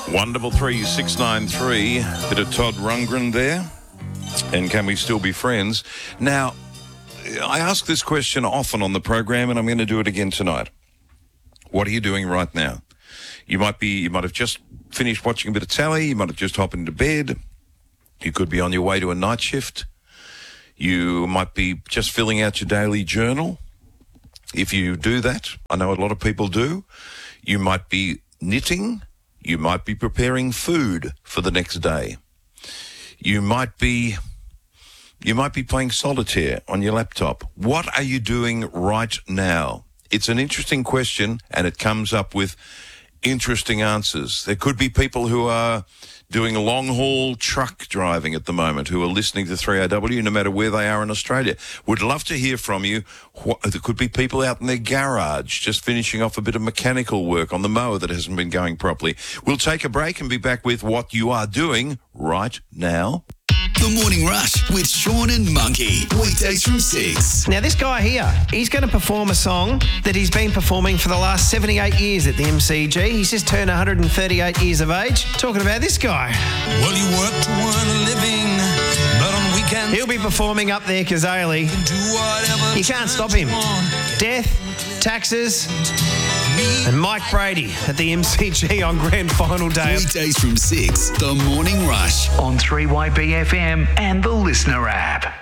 Wonderful 3693. Bit of Todd Rundgren there. And can we still be friends? Now, I ask this question often on the program, and I'm going to do it again tonight. What are you doing right now? You might have just finished watching a bit of telly. You might have just hopped into bed. You could be on your way to a night shift. You might be just filling out your daily journal. If you do that, I know a lot of people do. You might be knitting. You might be preparing food for the next day. You might be playing solitaire on your laptop. What are you doing right now? It's an interesting question, and it comes up with interesting answers. There could be people who are doing long-haul truck driving at the moment who are listening to 3AW no matter where they are in Australia. Would love to hear from you. There could be people out in their garage just finishing off a bit of mechanical work on the mower that hasn't been going properly. We'll take a break and be back with what you are doing right now. The Morning Rush with Sean and Monkey. Weekdays from 6. Now, this guy here, he's going to perform a song that he's been performing for the last 78 years at the MCG. He's just turned 138 years of age. Talking about this guy. Well, you work to earn a living, but on weekends... He'll be performing up there, Kazali. You can't stop him. Death, taxes... and Mike Brady at the MCG on Grand Final Day. Weekdays from 6, The Morning Rush. On 3YBFM and the Listener app.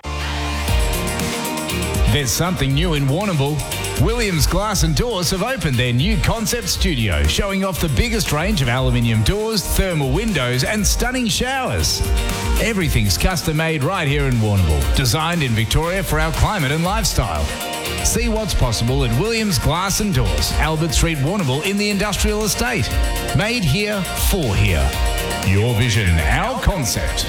There's something new in Warrnambool. Williams Glass and Doors have opened their new concept studio, showing off the biggest range of aluminium doors, thermal windows and stunning showers. Everything's custom made right here in Warrnambool, designed in Victoria for our climate and lifestyle. See what's possible at Williams Glass and Doors, Albert Street, Warrnambool in the Industrial Estate. Made here, for here. Your vision, our concept.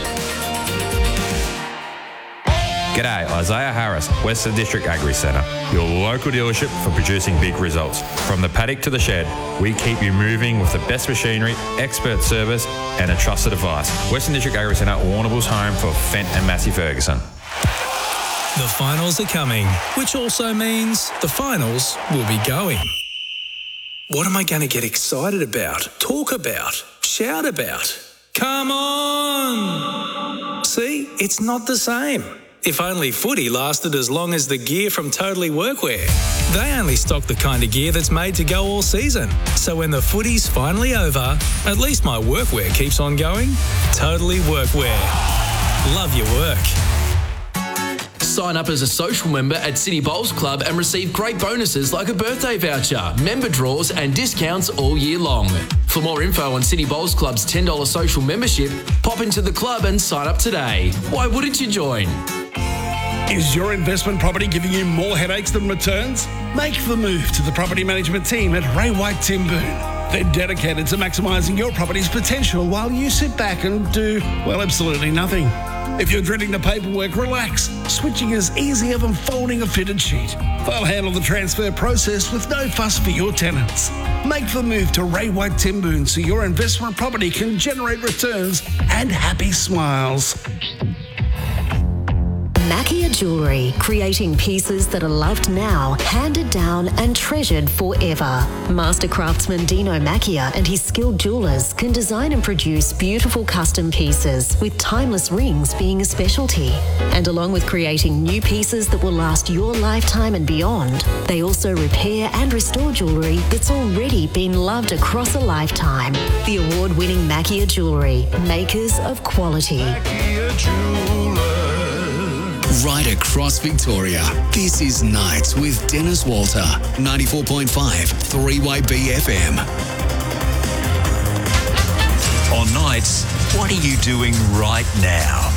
G'day, Isaiah Harris, Western District Agri Centre, your local dealership for producing big results. From the paddock to the shed, we keep you moving with the best machinery, expert service and a trusted advice. Western District Agri Centre, Warrnambool's home for Fendt and Massey Ferguson. The finals are coming, which also means the finals will be going. What am I going to get excited about, talk about, shout about? Come on! See, it's not the same. If only footy lasted as long as the gear from Totally Workwear. They only stock the kind of gear that's made to go all season. So when the footy's finally over, at least my workwear keeps on going. Totally Workwear. Love your work. Sign up as a social member at City Bowls Club and receive great bonuses like a birthday voucher, member draws and discounts all year long. For more info on City Bowls Club's $10 social membership, pop into the club and sign up today. Why wouldn't you join? Is your investment property giving you more headaches than returns? Make the move to the property management team at Ray White Timboon. They're dedicated to maximising your property's potential while you sit back and do, well, absolutely nothing. If you're dreading the paperwork, relax. Switching is easier than folding a fitted sheet. They'll handle the transfer process with no fuss for your tenants. Make the move to Ray White Timboon so your investment property can generate returns and happy smiles. Mackia Jewellery, creating pieces that are loved now, handed down and treasured forever. Master craftsman Dino Mackia and his skilled jewellers can design and produce beautiful custom pieces, with timeless rings being a specialty. And along with creating new pieces that will last your lifetime and beyond, they also repair and restore jewellery that's already been loved across a lifetime. The award-winning Mackia Jewellery, makers of quality. Mackia Jewelers. Right across Victoria, this is Nights with Dennis Walter, 94.5 3YBFM. On Nights, what are you doing right now?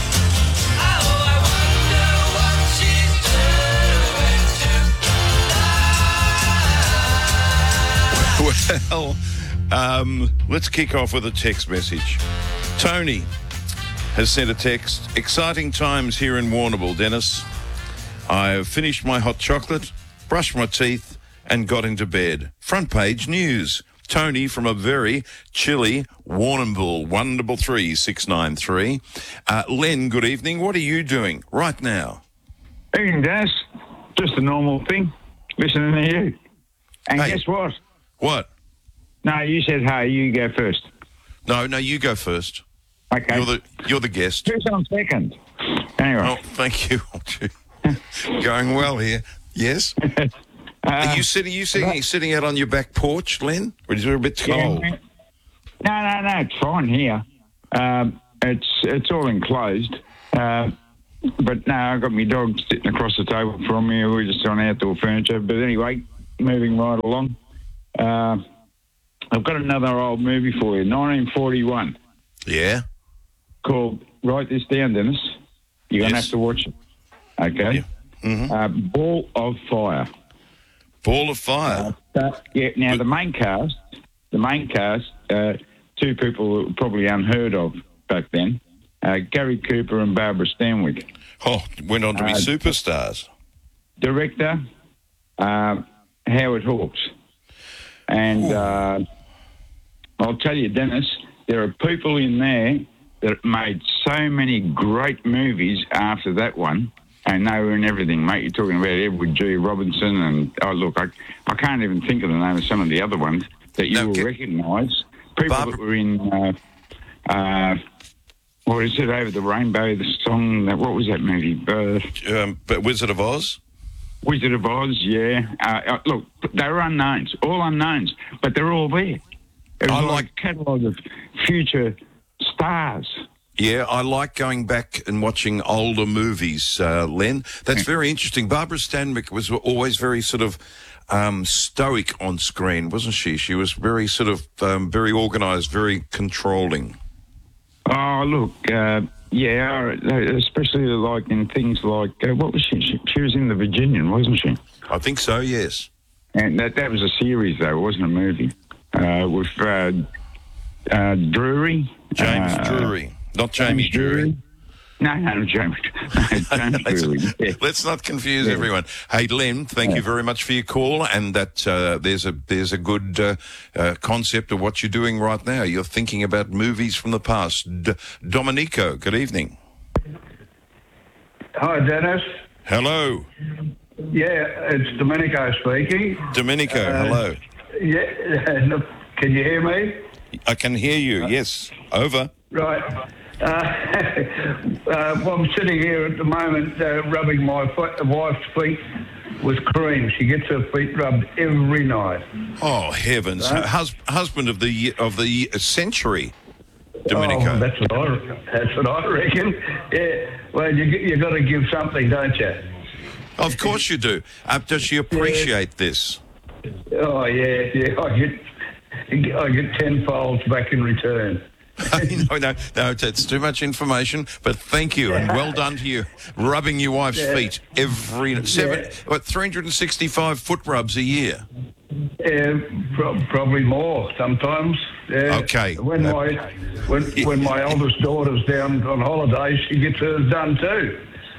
Well, let's kick off with a text message. Tony has sent a text. Exciting times here in Warrnambool, Dennis. I've finished my hot chocolate, brushed my teeth, and got into bed. Front page news. Tony from a very chilly Warrnambool, 133693. Len, good evening. What are you doing right now? Evening, Dennis. Just a normal thing. Listening to you. And hey. Guess what? What? No, you said, hey, you go first. No, you go first. Okay. You're the guest. Who's on second? Anyway. Oh, thank you. Going well here. Yes. Are you sitting out on your back porch, Len? Or is it a bit cold? Yeah, no, it's fine here. It's all enclosed. But no, I've got my dog sitting across the table from me. We're just on outdoor furniture. But anyway, moving right along. I've got another old movie for you, 1941. Yeah. Called, write this down, Dennis. You're going to have to watch it. Okay? Yeah. Mm-hmm. Ball of Fire. Ball of Fire? Now, the main cast, two people that were probably unheard of back then, Gary Cooper and Barbara Stanwyck. Oh, went on to be superstars. Director, Howard Hawks. And I'll tell you, Dennis, there are people in there that made so many great movies after that one, and they were in everything, mate. You're talking about Edward G. Robinson, and, I can't even think of the name of some of the other ones that you will recognise. People that were in, what is it, Over the Rainbow, the song, what was that movie? But Wizard of Oz? Wizard of Oz, yeah. Look, they were unknowns, all unknowns, but they're all there. It was like a catalogue of future stars. Yeah, I like going back and watching older movies, Len. That's very interesting. Barbara Stanwyck was always very sort of stoic on screen, wasn't she? She was very sort of very organised, very controlling. Oh, look, yeah, especially like in things like, what was she? She was in The Virginian, wasn't she? I think so, yes. And that was a series, though. It wasn't a movie. With Drury. James Drury. Not Jamie Drury. No, James Drury. Yeah. Let's not confuse everyone. Hey, Len, thank you very much for your call, and that there's a good concept of what you're doing right now. You're thinking about movies from the past. Domenico, good evening. Hi, Dennis. Hello. Yeah, it's Domenico speaking. Domenico, hello. Yeah, can you hear me? I can hear you, yes. Over. Right. Well, I'm sitting here at the moment rubbing my wife's feet with cream. She gets her feet rubbed every night. Oh, heavens. Husband of the century, Domenico. Oh, that's what I reckon. Yeah. Well, you got to give something, don't you? Of course you do. Does she appreciate this? Oh, yeah. I get 10 folds back in return. No, it's too much information, but thank you, and well done to you. Rubbing your wife's feet every 365 foot rubs a year? Yeah, probably more sometimes. Yeah. Okay. When my eldest daughter's down on holiday, she gets hers done too.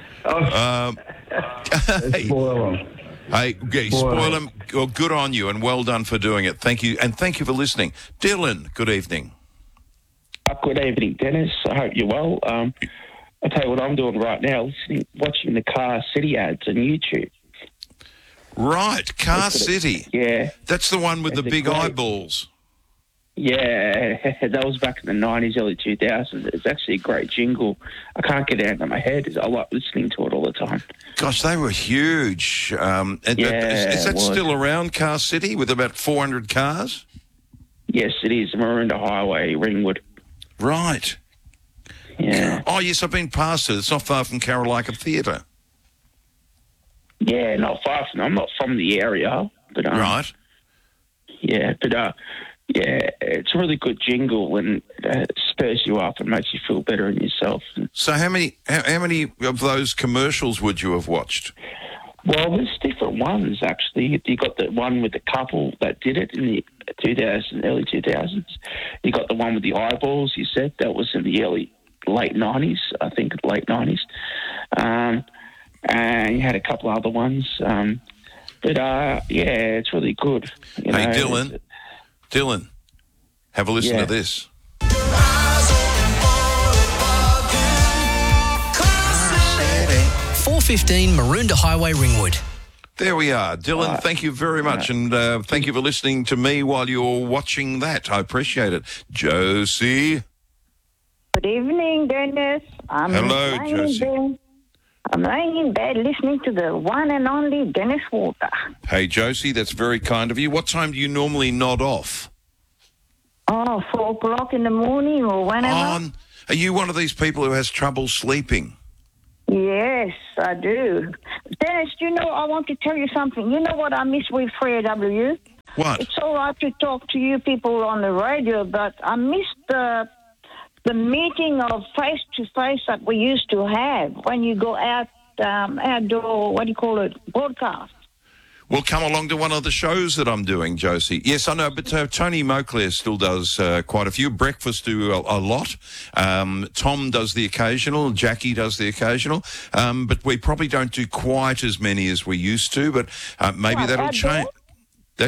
Spoil them. Hey, spoil them. Well, good on you, and well done for doing it. Thank you, and thank you for listening. Dylan, good evening. Good evening, Dennis. I hope you're well. I'll tell you what I'm doing right now, watching the Car City ads on YouTube. Right, Car City. Yeah. That's the one with the big eyeballs. Yeah, that was back in the 90s, early 2000s. It's actually a great jingle. I can't get it out of my head. I like listening to it all the time. Gosh, they were huge. Is that still around, Car City, with about 400 cars? Yes, it is. Maroondah Highway, Ringwood. Right. Yeah. Oh, yes, I've been past it. It's not far from Carolina Theatre. Yeah, not far from. I'm not from the area, but right. Yeah, but yeah, it's a really good jingle and spurs you up and makes you feel better in yourself. So, how many of those commercials would you have watched? Well, there's different ones actually. You got the one with the couple that did it in the early 2000s. You got the one with the eyeballs. You said that was in the late 90s. I think late 90s. And you had a couple other ones. But yeah, it's really good. Hey, Dylan, have a listen to this. 415 Maroondah Highway, Ringwood. There we are. Dylan, thank you very much. And thank you for listening to me while you're watching that. I appreciate it. Josie. Good evening, Dennis. Hello, Josie. I'm laying in bed listening to the one and only Dennis Walter. Hey, Josie, that's very kind of you. What time do you normally nod off? 4 o'clock in the morning or whenever. Are you one of these people who has trouble sleeping? Yes, I do. Dennis, I want to tell you something. You know what I miss with Free AW? What? It's all right to talk to you people on the radio, but I miss the meeting of face-to-face that we used to have when you go out, outdoor, broadcast. Well, come along to one of the shows that I'm doing, Josie. Yes, I know, but Tony Moclair still does quite a few. Breakfast do a lot. Tom does the occasional. Jackie does the occasional. But we probably don't do quite as many as we used to, but maybe that'll change. That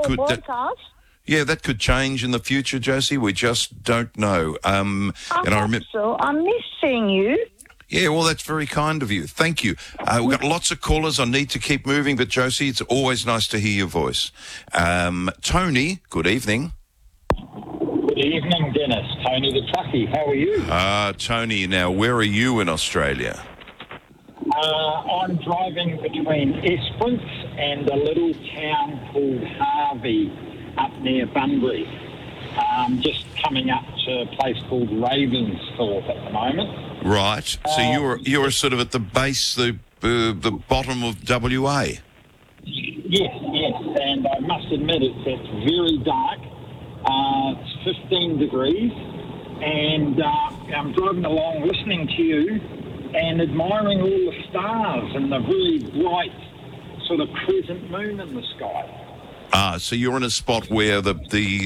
could change in the future, Josie. We just don't know. I hope so. I miss seeing you. Yeah, well, that's very kind of you. Thank you. We've got lots of callers. I need to keep moving, but Josie, it's always nice to hear your voice. Tony, good evening. Good evening, Dennis. Tony the Truckie. How are you? Tony, now, where are you in Australia? I'm driving between Esperance and a little town called Harvey up near Bunbury. Just coming up to a place called Ravensthorpe at the moment. Right. So you're sort of at the base, the bottom of WA. Yes, and I must admit it's very dark. It's 15 degrees, and I'm driving along listening to you and admiring all the stars and the very bright sort of crescent moon in the sky. So you're in a spot where the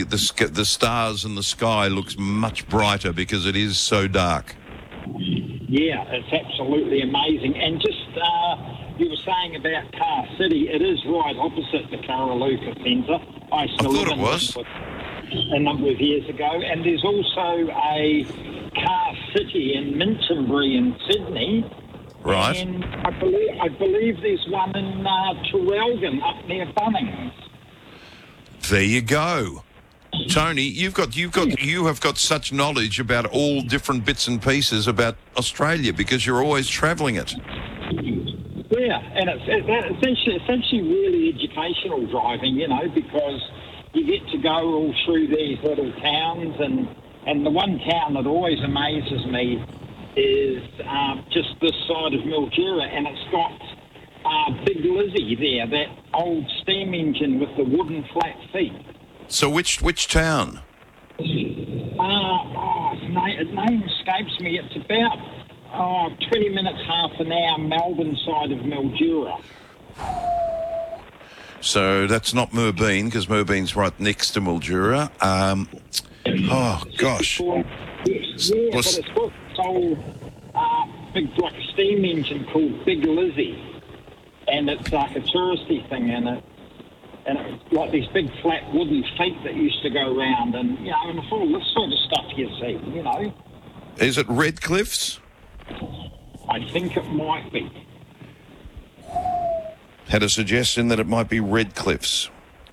stars in the sky looks much brighter because it is so dark. Yeah, it's absolutely amazing. And just, you were saying about Car City, it is right opposite the Karaluka Centre. I thought it was a number of years ago. And there's also a Car City in Mintonbury in Sydney. Right. And I believe there's one in Traralgon up near Bunnings. There you go. Tony, you have got such knowledge about all different bits and pieces about Australia because you're always travelling it. Yeah, and it's actually really educational driving, because you get to go all through these little towns, and the one town that always amazes me is just this side of Mildura, and it's got Big Lizzie there, that old steam engine with the wooden flat feet. So which town? Its name escapes me. It's about 20 minutes, half an hour, Melbourne side of Mildura. So that's not Moorbeen, because Moorbean's right next to Mildura. Oh, gosh. Yeah, but it's got this old big like a steam engine called Big Lizzie. And it's like a touristy thing, and it's like these big flat wooden feet that used to go round, and and it's all this sort of stuff you see, Is it Redcliffs? I think it might be. Had a suggestion that it might be Redcliffs.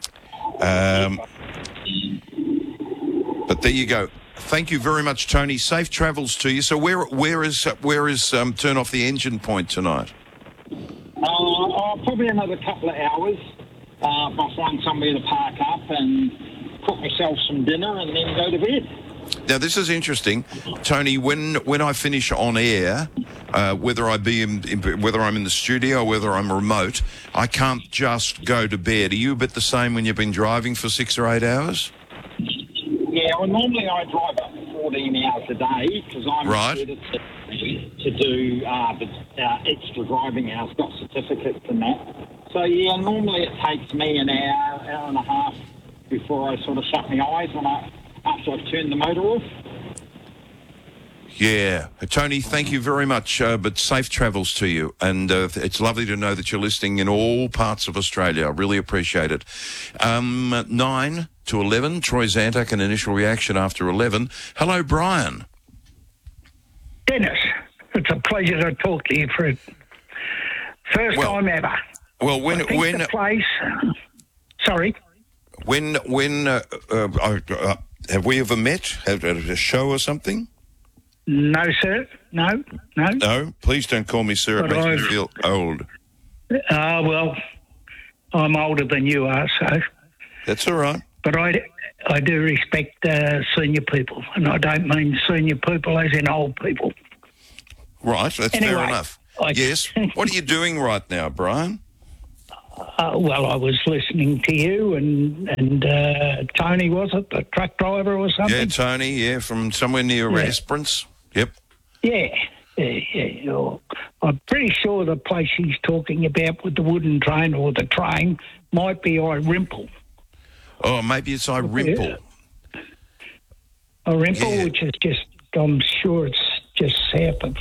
But there you go. Thank you very much, Tony. Safe travels to you. So where is turn off the engine point tonight? Probably another couple of hours. I'll find somewhere to park up and cook myself some dinner and then go to bed. Now, this is interesting. Tony, when I finish on air, whether I'm in the studio or whether I'm remote, I can't just go to bed. Are you a bit the same when you've been driving for 6 or 8 hours? Yeah, well, normally I drive up 14 hours a day because I'm accredited to do the extra driving hours, got certificates and that. So, yeah, normally it takes me an hour and a half before I sort of shut my eyes after I've turned the motor off. Yeah. Tony, thank you very much, but safe travels to you. And it's lovely to know that you're listening in all parts of Australia. I really appreciate it. 9 to 11, Troy Zantak, an initial reaction after 11. Hello, Brian. Dennis, it's a pleasure to talk to you for first time ever. Well, when the place. Sorry. When have we ever met at a show or something? No, sir. No. No, please don't call me sir. It But makes me feel old. Well, I'm older than you are, so. That's all right. But I do respect senior people, and I don't mean senior people as in old people. Right, that's Anyway, fair enough. Yes. What are you doing right now, Brian? Well, I was listening to you and Tony, was it, the truck driver or something? Yeah, Tony, from somewhere near Esperance. Yep. Yeah. Oh, I'm pretty sure the place he's talking about with the wooden train or the train might be Irimple. Oh, maybe it's Irimple. Irimple, which is just, I'm sure it's just south of...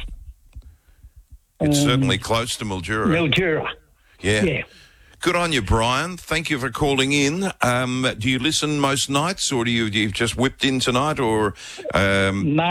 It's certainly close to Mildura. Mildura. Yeah. Good on you, Brian. Thank you for calling in. Do you listen most nights, or you've just whipped in tonight, or? No,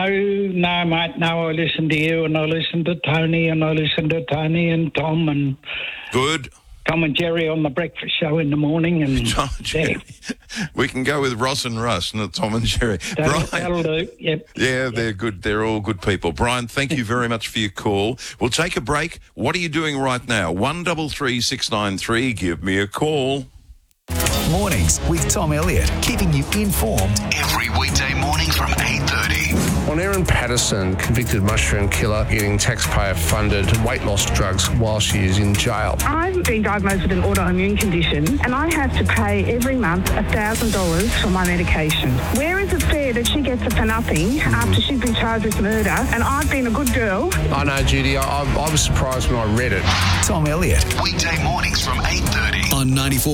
mate. No, I listen to you, and I listen to Tony, and I listen to Tony and Tom, and good. Tom and Jerry on the breakfast show in the morning, and Tom and Jerry. We can go with Ross and Russ, not Tom and Jerry. That'll do. Yep. Yeah, they're good. They're all good people. Brian, thank you very much for your call. We'll take a break. What are you doing right now? 133 693. Give me a call. Mornings with Tom Elliott, keeping you informed Every weekday morning from 8:30. On Erin Patterson, convicted mushroom killer, getting taxpayer-funded weight loss drugs while she is in jail. I've been diagnosed with an autoimmune condition and I have to pay every month $1,000 for my medication. Where is it fair that she gets it for nothing after she's been charged with murder and I've been a good girl? I know, Judy. I was surprised when I read it. Tom Elliott. Weekday mornings from 8:30. On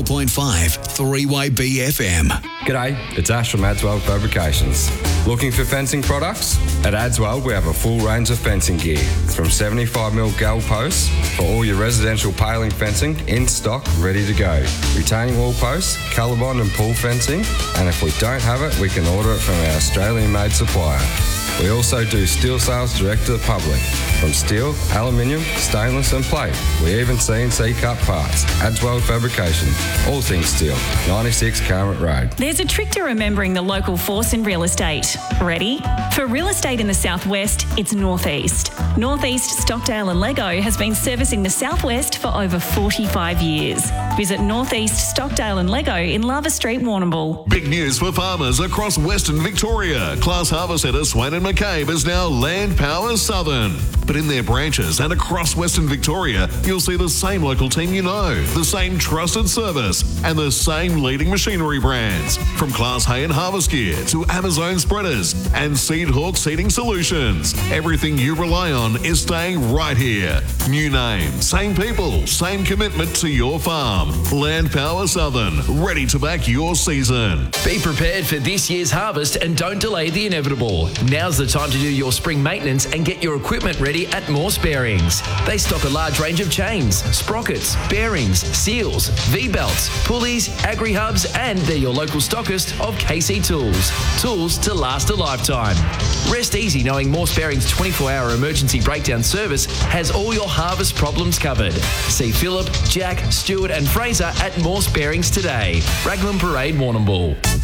94.5 3-Way BFM. G'day, it's Ash from Adswell Fabrications. Looking for fencing products? At Adswell, we have a full range of fencing gear, from 75mm gal posts for all your residential paling fencing in stock, ready to go. Retaining wall posts, colour bond and pool fencing, and if we don't have it, we can order it from our Australian-made supplier. We also do steel sales direct to the public, from steel, aluminium, stainless and plate. We even CNC cut parts. Adswell Fabrication, all things steel, 96 Carmet Road. There's a trick to remembering the local force in real estate. Ready? For real estate in the southwest, it's Northeast. Northeast Stockdale and Lego has been servicing the southwest for over 45 years. Visit Northeast Stockdale and Lego in Lava Street, Warrnambool. Big news for farmers across Western Victoria. Class Harvester Swain and McCabe is now Land Power Southern. But in their branches and across Western Victoria, you'll see the same local team you know, the same trusted service, and the same leading machinery brands. From Class Hay and Harvest Gear to Amazon Spreaders and Seed Hawk Seeding Solutions. Everything you rely on is staying right here. New name, same people, same commitment to your farm. Land Power Southern, ready to back your season. Be prepared for this year's harvest and don't delay the inevitable. Now's the time to do your spring maintenance and get your equipment ready at Morse Bearings. They stock a large range of chains, sprockets, bearings, seals, V-belts, pulleys, agri-hubs, and they're your local stockist of KC Tools. Tools to last a lifetime. Rest easy knowing Morse Bearings' 24-hour emergency breakdown service has all your harvest problems covered. See Phillip, Jack, Stuart and Fraser at Morse Bearings today. Raglan Parade, Warrnambool.